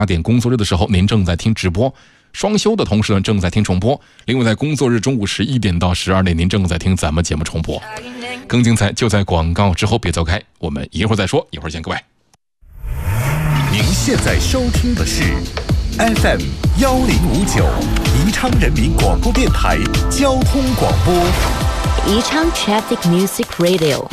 8点工作日的时候，您正在听直播。双休的同时呢，正在听重播。另外，在工作日中午11点到12点，您正在听咱们节目重播。更精彩就在广告之后，别走开，我们一会儿再说，一会儿见各位。 您现在收听的是 FM 1059宜昌人民广播电台交通广播。 宜昌 Traffic Music Radio。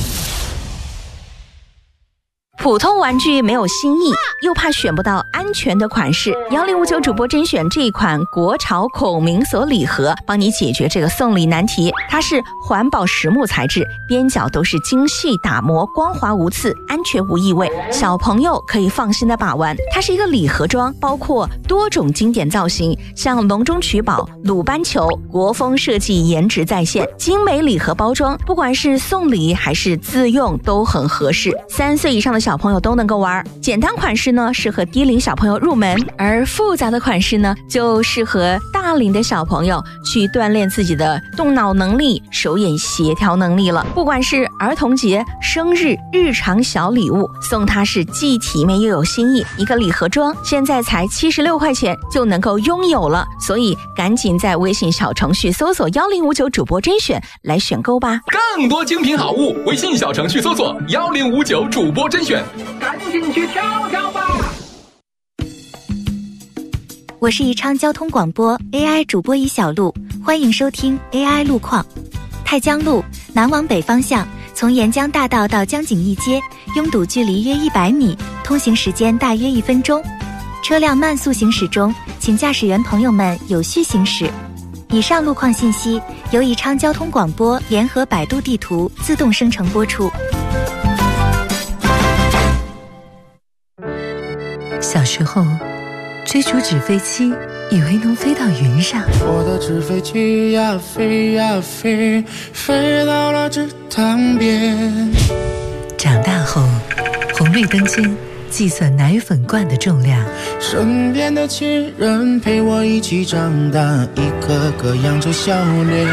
普通玩具没有新意，又怕选不到安全的款式。1059主播甄选这一款国潮孔明锁礼盒，帮你解决这个送礼难题。它是环保实木材质，边角都是精细打磨，光滑无刺，安全无异味，小朋友可以放心的把玩。它是一个礼盒装，包括多种经典造型，像笼中取宝、鲁班球，国风设计，颜值在线，精美礼盒包装，不管是送礼还是自用都很合适。3岁以上的小朋友都能够玩，简单款式呢适合低龄小朋友入门，而复杂的款式呢就适合大龄的小朋友去锻炼自己的动脑能力、手眼协调能力了。不管是儿童节、生日、日常小礼物，送它是既体面又有新意。一个礼盒装现在才76块钱就能够拥有了，所以赶紧在微信小程序搜索1059主播甄选来选购吧。 更多精品好物，微信小程序搜索1059主播甄选，赶紧去挑挑吧。 我是宜昌交通广播 AI 主播宜小璐，欢迎收听 AI 路况。太江路南往北方向，从沿江大道到江景义街，拥堵距离约100米，通行时间大约1分钟，车辆慢速行驶中，请驾驶员朋友们有序行驶。以上路况信息由宜昌交通广播联合百度地图自动生成播出。 小时候追逐纸飞机，以为能飞到云上。 我的纸飞机呀飞呀飞，飞到了池塘边。 长大后，红绿灯间计算奶粉罐的重量。 身边的亲人陪我一起长大，一个个扬着笑脸。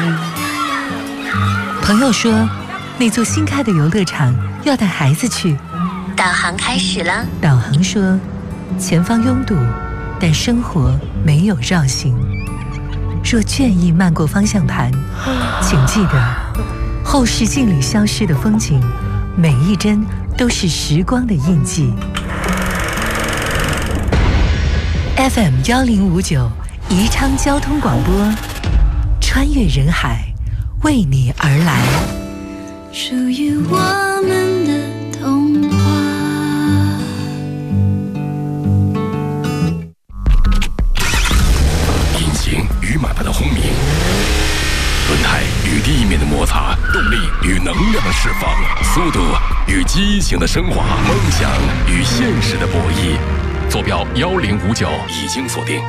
朋友说，那座新开的游乐场要带孩子去。 导航开始了。 导航说，前方拥堵，但生活没有绕行。若倦意漫过方向盘，请记得，后视镜里消失的风景，每一帧都是时光的印记。FM 1059宜昌交通广播，穿越人海，为你而来。 属于我们的童话。 引擎与马达的轰鸣，轮胎与地面的摩擦，动力与能量的释放，速度与激情的升华，梦想与现实的博弈。坐标1059已经锁定。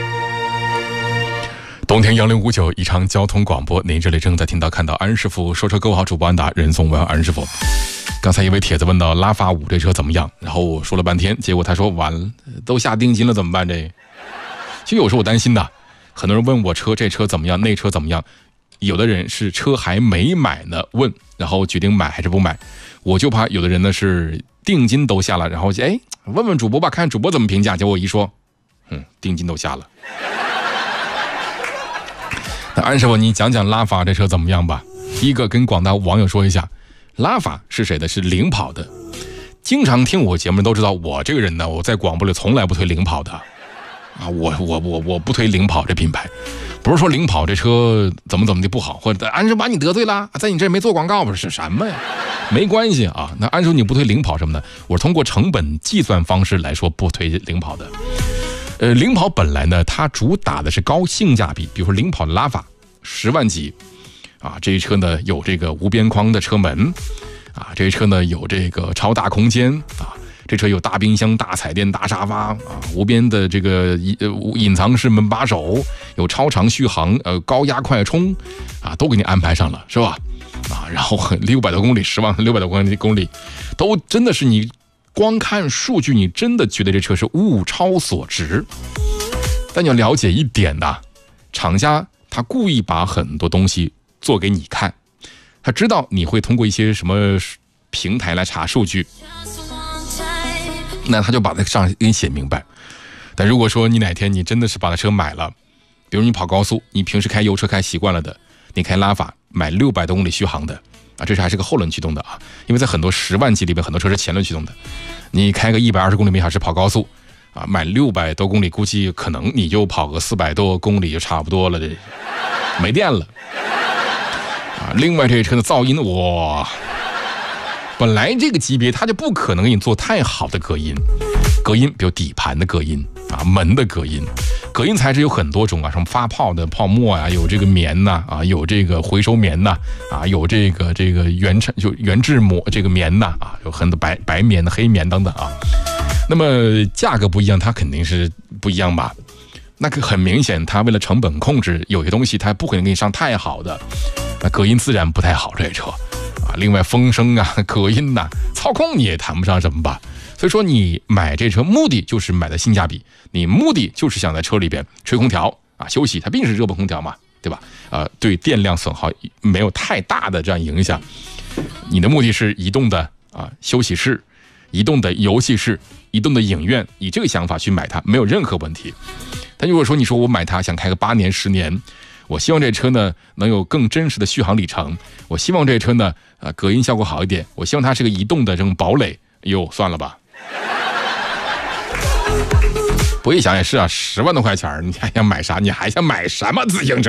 冬天1059宜昌交通广播，您这里正在听到看到安师傅说车购好，主播安达，人送安师傅。刚才一位帖子问到拉法5这车怎么样，然后我说了半天，结果他说完了，都下定金了怎么办？其实有时候我担心的，很多人问我这车怎么样，那车怎么样，有的人是车还没买呢问，然后决定买还是不买。我就怕有的人呢是定金都下了，然后问问主播吧，看主播怎么评价，结果我一说定金都下了。那安师傅，你讲讲拉法这车怎么样吧？第一个跟广大网友说一下，拉法是谁的？是领跑的。经常听我节目都知道，我这个人呢，我在广播里从来不推领跑的啊，我不推领跑这品牌。不是说领跑这车怎么的不好，或者安师傅把你得罪了，在你这没做广告，不是什么呀？没关系啊。那安师傅你不推领跑什么的，我是通过成本计算方式来说不推领跑的。领跑本来呢，它主打的是高性价比，比如说领跑的拉法10万级啊，这一车呢有这个无边框的车门啊，这一车呢有这个超大空间啊，这车有大冰箱、大彩电、大沙发啊，无边的这个隐藏式门把手，有超长续航高压快充啊，都给你安排上了，是吧？啊，然后600多公里，10万600多公里，都真的是你光看数据，你真的觉得这车是物超所值。但你要了解一点呐，厂家他故意把很多东西做给你看，他知道你会通过一些什么平台来查数据， 那他就把它上给你写明白。但如果说你哪天你真的是把这车买了，比如你跑高速，你平时开油车开习惯了的，你开拉法买600多公里续航的啊，这是还是个后轮驱动的啊，因为在很多10万级里边，很多车是前轮驱动的。你开个120公里每小时跑高速啊，买600多公里，估计可能你就跑个400多公里就差不多了，这没电了啊。另外这车的噪音，哇，本来这个级别它就不可能给你做太好的隔音，比如底盘的隔音啊，门的隔音。隔音材质有很多种啊，什么发泡的泡沫啊，有这个棉呐啊，有这个回收棉呐啊，有这个原质膜这个棉呐啊，有很多白棉的、黑棉等等啊。那么价格不一样，它肯定是不一样吧？那个很明显，它为了成本控制，有些东西它不可能给你上太好的，那隔音自然不太好这车啊。另外风声啊、隔音呐、操控你也谈不上什么吧。所以说你买这车目的就是买的性价比，你目的就是想在车里边吹空调啊休息，它毕竟是热泵空调嘛，对吧？对电量损耗没有太大的这样影响。你的目的是移动的啊休息室、移动的游戏室、移动的影院，以这个想法去买它没有任何问题。但如果说你说我买它想开个8年10年，我希望这车呢能有更真实的续航里程，我希望这车呢隔音效果好一点，我希望它是个移动的这种堡垒，算了吧。不一想也是啊，10万多块钱你还想买啥？你还想买什么自行车？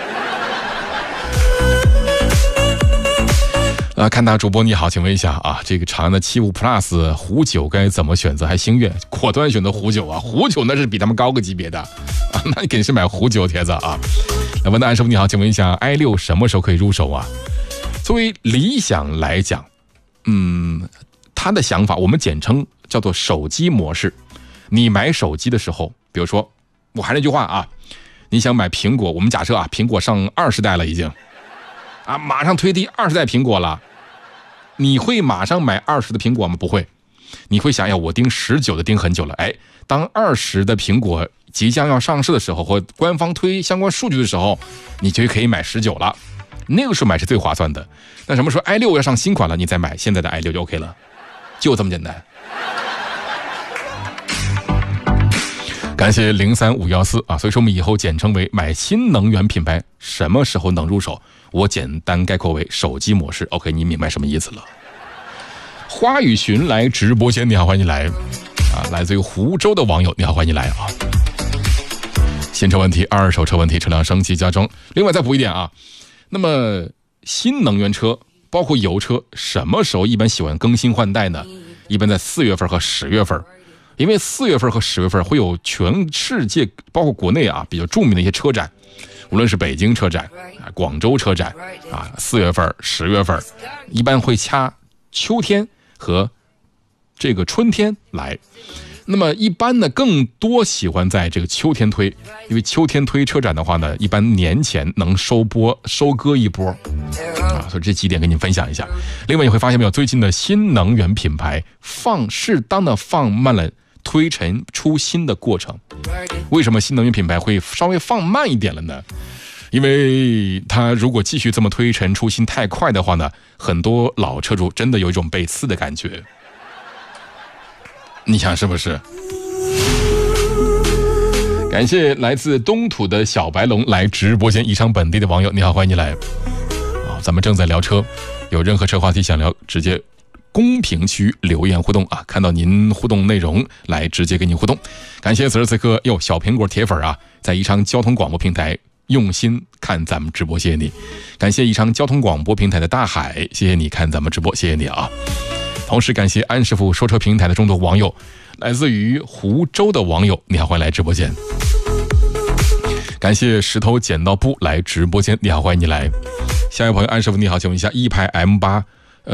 看到主播你好，请问一下啊，这个长安的75 Plus 虎9该怎么选择？还星越果断选择虎9啊，虎9那是比他们高个级别的啊，那你肯定是买虎9帖子啊。来问的安师傅你好，请问一下 i6 什么时候可以入手啊？作为理想来讲，他的想法我们简称叫做手机模式。你买手机的时候，比如说我还是那句话啊，你想买苹果，我们假设啊苹果上20代了已经啊，马上推第20代苹果了，你会马上买20的苹果吗？不会，你会想要我盯19的盯很久了，当20的苹果即将要上市的时候，或官方推相关数据的时候，你就可以买19了，那个时候买是最划算的。那什么时候 i6 要上新款了，你再买现在的 i6 就 OK 了，就这么简单。感谢03514啊，所以说我们以后简称为买新能源品牌什么时候能入手？我简单概括为手机模式。OK， 你明白什么意思了？花语寻来直播间，你好，欢迎你来啊！来自于湖州的网友，你好，欢迎你来啊！新车问题、二手车问题、车辆升级加装，另外再补一点啊。那么新能源车包括油车，什么时候一般喜欢更新换代呢？一般在4月份和10月份。因为4月份和10月份会有全世界包括国内啊比较著名的一些车展，无论是北京车展啊、广州车展啊，4月份、10月份一般会掐秋天和这个春天来。那么一般呢更多喜欢在这个秋天推，因为秋天推车展的话呢，一般年前能收割一波啊，所以这几点跟您分享一下。另外你会发现没有，最近的新能源品牌适当的放慢了推陈出新的过程。为什么新能源品牌会稍微放慢一点了呢？因为它如果继续这么推陈出新太快的话呢，很多老车主真的有一种被刺的感觉。你想是不是？感谢来自东土的小白龙来直播间，宜昌本地的网友，你好，欢迎你来。咱们正在聊车，有任何车话题想聊，直接公屏区留言互动啊，看到您互动内容来直接跟您互动。感谢此时此刻小苹果铁粉啊，在宜昌交通广播平台用心看咱们直播，谢谢你。感谢宜昌交通广播平台的大海，谢谢你看咱们直播，谢谢你啊。同时感谢安师傅说车平台的众多网友，来自于湖州的网友，你好，欢迎来直播间。感谢石头剪刀布来直播间，你好，欢迎你来。下一位朋友安师傅你好，请问一下一派 M8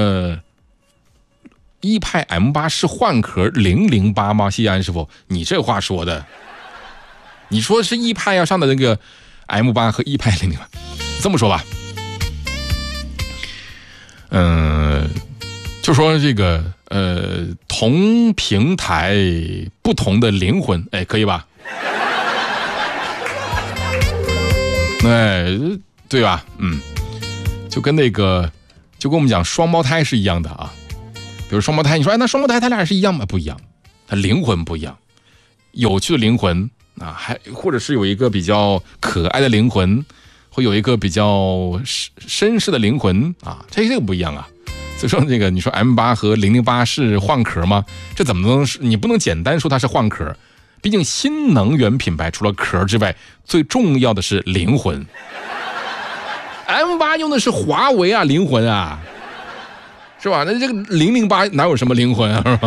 一派 M8 是换壳008吗？谢谢安师傅，你这话说的，你说是一派要上的那个 M8 和一派008，这么说吧，就说这个同平台不同的灵魂，可以吧？对吧？就跟我们讲双胞胎是一样的啊。比如双胞胎，你说那双胞胎他俩是一样吗？不一样。 它灵魂不一样，有趣的灵魂啊，或者是有一个比较可爱的灵魂，会有一个比较绅士的灵魂啊，这个不一样啊。所以说这个你说 M8 和008是换壳吗？这怎么能你不能简单说它是换壳，毕竟新能源品牌除了壳之外，最重要的是灵魂。M8 用的是华为啊，灵魂啊，是吧？那这个008哪有什么灵魂啊？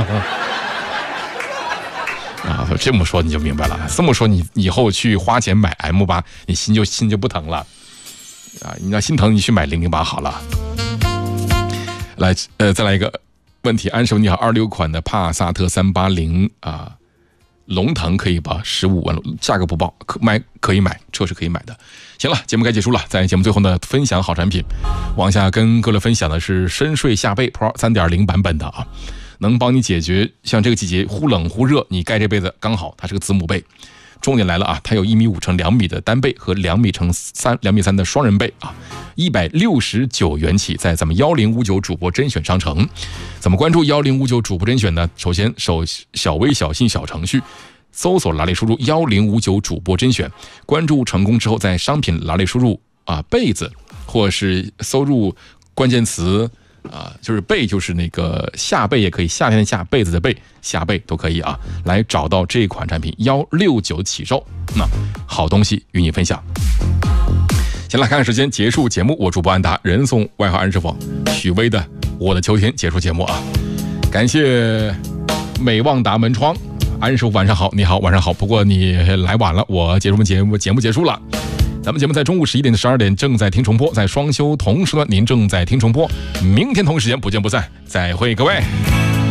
啊，这么说你就明白了。这么说你以后去花钱买 M8，你心就不疼了啊！你要心疼，你去买008好了。来，再来一个问题，安师傅你好，26款的帕萨特380啊，龙腾可以吧？15万，价格不报，可以买，车是可以买的。行了，节目该结束了，在节目最后呢，分享好产品。往下跟各位分享的是深睡夏被 Pro 3.0 版本的啊，能帮你解决像这个季节忽冷忽热，你盖这被子刚好，它是个子母被。重点来了啊，它有1.5米乘2米的单被和2米乘2米3的双人被啊，169元起，在咱们1059主播甄选商城。怎么关注1059主播甄选呢？首先小微小信小程序，搜索栏里输入1059主播甄选，关注成功之后，在商品栏里输入被子，或是搜入关键词就是被，就是那个夏被也可以，夏天的夏，被子的被，夏被都可以啊，来找到这款产品169起售，那好东西与你分享。行了，看看时间，结束节目，我主播安达，人送外号安师傅，许巍的《我的秋天》结束节目啊，感谢美旺达门窗，安师傅晚上好，你好，晚上好，不过你来晚了，我节目结束了。咱们节目在中午11点到12点正在听重播，在双休同时段您正在听重播，明天同时间不见不散，再会各位。